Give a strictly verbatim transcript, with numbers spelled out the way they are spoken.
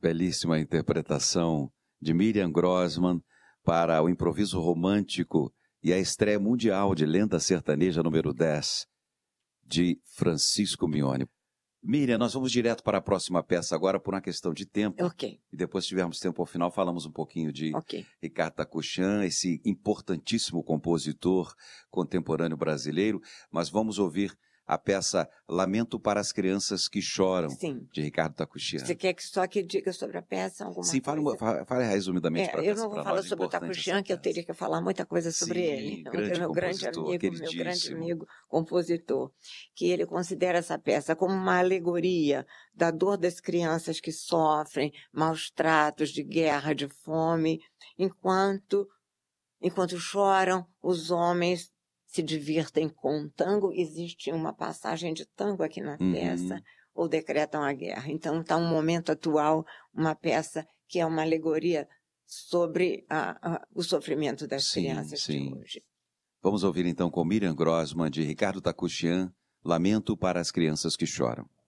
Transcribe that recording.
Belíssima interpretação de Miriam Grossman para o improviso romântico e a estreia mundial de Lenda Sertaneja número dez, de Francisco Mione. Miriam, nós vamos direto para a próxima peça agora por uma questão de tempo. Ok. E depois, se tivermos tempo ao final, falamos um pouquinho de Ok. Ricardo Takuchan, esse importantíssimo compositor contemporâneo brasileiro. Mas vamos ouvir a peça Lamento para as Crianças que Choram, Sim. de Ricardo Takuchan. Você quer que só que diga sobre a peça alguma Sim, coisa? Sim, fale, fale resumidamente é, para a peça. peça. Eu não vou falar sobre o Takuchan, que eu teria que falar muita coisa sobre Sim, ele. Grande é meu grande amigo, meu grande amigo compositor, que ele considera essa peça como uma alegoria da dor das crianças que sofrem maus tratos de guerra, de fome, enquanto, enquanto choram, os homens se divirtem com o tango. Existe uma passagem de tango aqui na uhum. peça, ou decretam a guerra. Então está um momento atual, uma peça que é uma alegoria sobre a, a, o sofrimento das sim, crianças sim. de hoje. Vamos ouvir então com Miriam Grossman, de Ricardo Takuchan, Lamento para as Crianças que Choram.